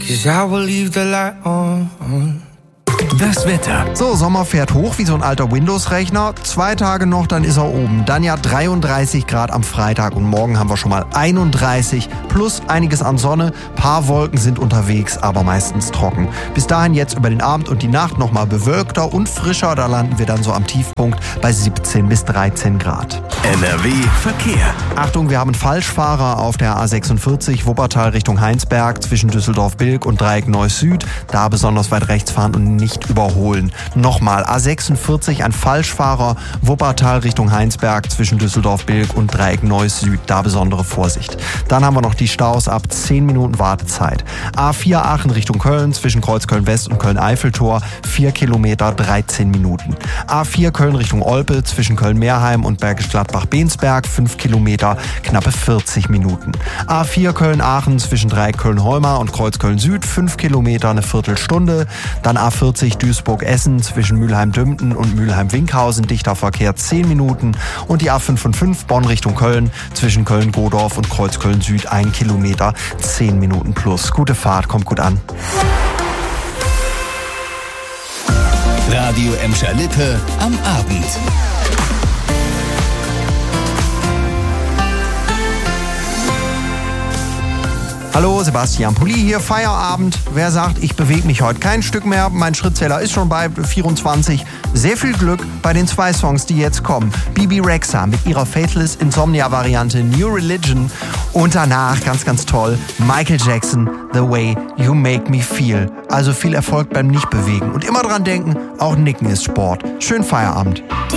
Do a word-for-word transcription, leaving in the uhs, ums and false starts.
'cause I will leave the light on. Das Wetter. So, Sommer fährt hoch wie so ein alter Windows-Rechner. Zwei Tage noch, dann ist er oben. Dann ja dreiunddreißig Grad am Freitag und morgen haben wir schon mal einunddreißig. Plus einiges an Sonne. Paar Wolken sind unterwegs, aber meistens trocken. Bis dahin jetzt über den Abend und die Nacht nochmal bewölkter und frischer. Da landen wir dann so am Tiefpunkt bei siebzehn bis dreizehn Grad. N R W Verkehr. Achtung, wir haben Falschfahrer auf der A sechsundvierzig Wuppertal Richtung Heinsberg zwischen Düsseldorf-Bilk und Dreieck Neuss Süd. Da besonders weit rechts fahren und nicht überholen. Nochmal, A sechsundvierzig, ein Falschfahrer, Wuppertal Richtung Heinsberg zwischen Düsseldorf-Bilk und Dreieck Neuss Süd. Da besondere Vorsicht. Dann haben wir noch die Staus ab zehn Minuten Wartezeit. A vier Aachen Richtung Köln zwischen Kreuzköln-West und Köln-Eiffeltor, vier Kilometer, dreizehn Minuten. A vier Köln Richtung Olpe zwischen Köln-Meerheim und Bergisch Gladbach-Bensberg, fünf Kilometer, knappe vierzig Minuten. A vier Köln-Aachen zwischen Dreieck Köln-Holmar und Kreuz Köln-Süd, fünf Kilometer, eine Viertelstunde. Dann A vierzig Duisburg-Essen zwischen Mülheim-Dümpen und Mülheim-Winkhausen, dichter Verkehr zehn Minuten. Und die A fünf fünf fünf Bonn Richtung Köln zwischen Köln-Godorf und Kreuz Köln-Süd, ein Kilometer, zehn Minuten plus. Gute Fahrt, kommt gut an. Radio Emscher Lippe am Abend. Hallo, Sebastian Pulli hier, Feierabend. Wer sagt, ich bewege mich heute kein Stück mehr, mein Schrittzähler ist schon bei vierundzwanzig. Sehr viel Glück bei den zwei Songs, die jetzt kommen. Bebe Rexha mit ihrer Faithless Insomnia-Variante New Religion und danach, ganz, ganz toll, Michael Jackson, The Way You Make Me Feel. Also viel Erfolg beim Nichtbewegen und immer dran denken, auch Nicken ist Sport. Schönen Feierabend.